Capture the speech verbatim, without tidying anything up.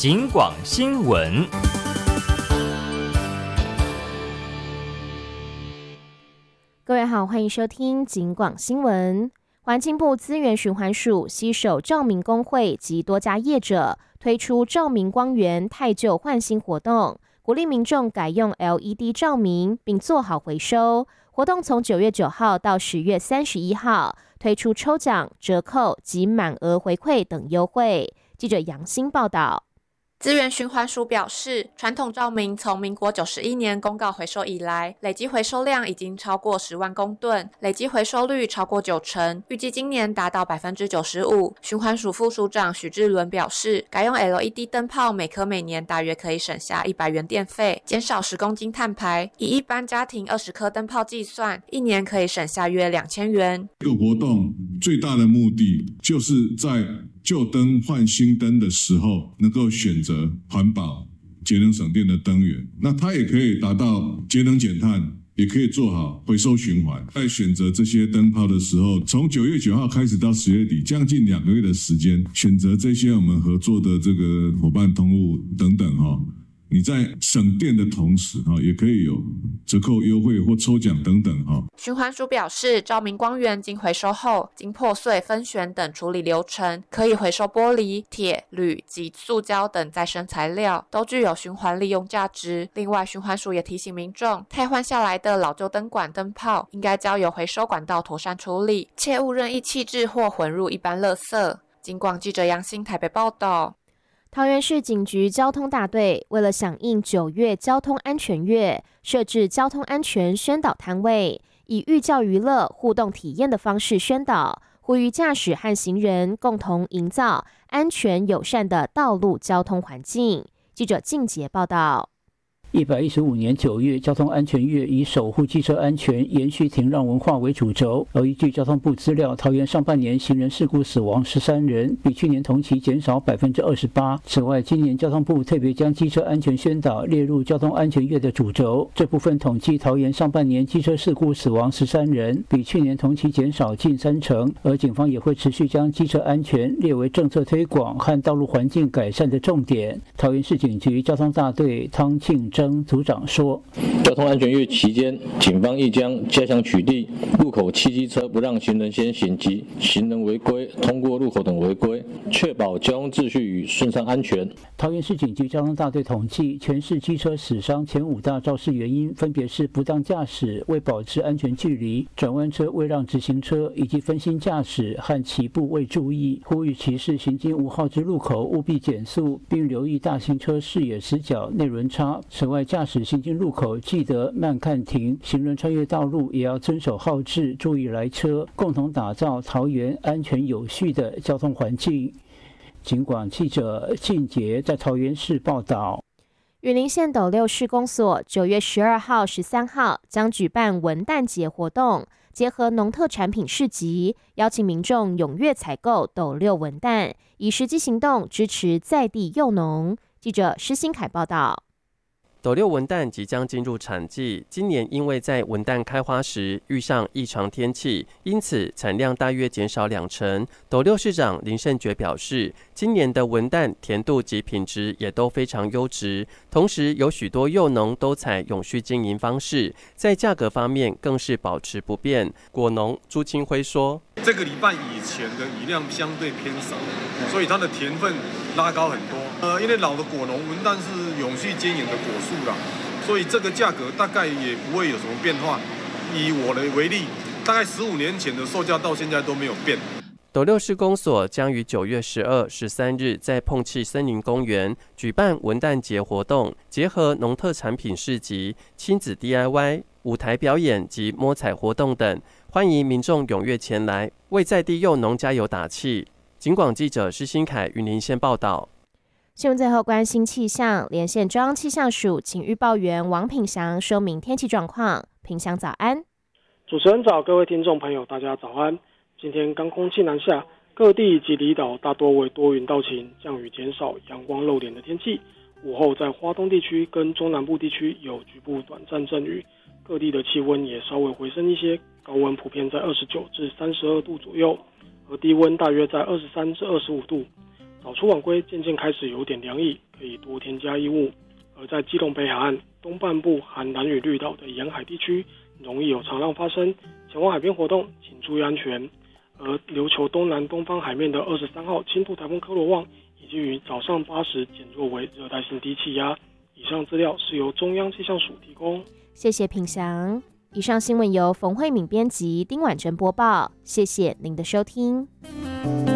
警广新闻。 各位好，欢迎收听警广新闻。环境部资源循环署携手照明工会及多家业者，推出照明光源汰旧换新活动，鼓励民众改用 L E D 照明，并做好回收。活动从九月九号到十月三十一号，推出抽奖、折扣及满额回馈等优惠。记者杨欣报道。 资源循环署表示，传统照明从民国九十一年公告回收以来，累计回收量已经超过十万公吨，累计回收率超过九成，预计今年达到百分之九十五。循环署副署长许志伦表示，改用 L E D 灯泡每颗每年大约可以省下一百元电费，减少十公斤碳排。以一般家庭二十颗灯泡计算，一年可以省下约两千元。 这个活动最大的目的就是在旧灯换新灯的时候，能够选择环保、节能省电的灯源。那它也可以达到节能减碳，也可以做好回收循环。在选择这些灯泡的时候，从九月九号开始到十月底，将近两个月的时间，选择这些我们合作的这个伙伴通路等等哈。你在省电的同时，也可以有折扣优惠或抽奖等等。 循环署表示，照明光源经回收后，经破碎、分选等处理流程，可以回收玻璃、铁、铝及塑胶等再生材料，都具有循环利用价值。另外，循环署也提醒民众，汰换下来的老旧灯管、灯泡，应该交由回收管道妥善处理，切勿任意弃置或混入一般垃圾。警广记者杨欣台北报道。 桃园市警局交通大队为了响应九月交通安全月，设置交通安全宣导摊位，以寓教于乐、互动体验的方式宣导，呼吁驾驶和行人共同营造安全友善的道路交通环境。记者静杰报道。 一百一十五年九月交通安全月以守护机车安全、延续停让文化为主轴。而依据交通部资料，桃园上半年行人事故死亡十三人，比去年同期减少百分之二十八。此外，今年交通部特别将机车安全宣导列入交通安全月的主轴。这部分统计，桃园上半年机车事故死亡十三人，比去年同期减少近三成。而警方也会持续将机车安全列为政策推广和道路环境改善的重点。桃园市警局交通大队汤庆珍组长说， 交通安全月期间，警方亦将加强取缔路口汽机车不让行人先行及行人违规通过路口等违规，确保交通秩序与顺畅安全。 桃园市警局交通大队统计，全市机车死伤前五大肇事原因分别是不当驾驶、未保持安全距离、转弯车未让直行车，以及分心驾驶和起步未注意。呼吁骑士行经五号之路口务必减速，并留意大型车视野死角、内轮差。此外，驾驶行经路口记得慢看停，行人穿越道路也要遵守号志，注意来车，共同打造桃园安全有序的交通环境。警广记者静杰在桃园市报道。 云林县斗六市公所九月十二号、十三号将举办文旦节活动，结合农特产品市集，邀请民众踊跃采购斗六文旦，以实际行动支持在地幼农。记者施新凯报道。 斗六文旦即将进入产季，今年因为在文旦开花时遇上异常天气，因此产量大约减少两成。斗六市长林胜觉表示，今年的文旦甜度及品质也都非常优质，同时有许多幼农都采永续经营方式，在价格方面更是保持不变。果农朱清辉说， 这个礼拜以前的雨量相对偏少，所以它的甜分拉高很多。呃，因为老的果农文旦是永续经营的果树啦，所以这个价格大概也不会有什么变化。以我的为例，大概十五年前的售价到现在都没有变。 斗六市公所将于九月十二、十三日在碰气森林公园举办文旦节活动，结合农特产品市集、亲子 D I Y、舞台表演及摸彩活动等，欢迎民众踊跃前来，为在地幼农加油打气。警广记者施新凯云林县报道。 新闻最后关心气象，连线中央气象署请预报员王品祥说明天气状况。品祥早安。 主持人早，各位听众朋友大家早安。今天刚空气南下，各地及离岛大多为多云到晴，降雨减少，阳光露脸的天气。午后在花东地区跟中南部地区有局部短暂阵雨，各地的气温也稍微回升一些，高温普遍在二十九至三十二度左右，而低温大约在二十三至二十五度。 早出晚归渐渐开始有点凉意，可以多添加衣物。而在基隆北海岸东半部含兰屿绿岛的沿海地区，容易有长浪发生，前往海边活动请注意安全。而琉球东南东方海面的二十三号轻度台风科罗旺已经于早上八时减弱为热带性低气压。以上资料是由中央气象署提供。 谢谢品祥。以上新闻由冯慧敏编辑，丁婉珍播报。谢谢您的收听。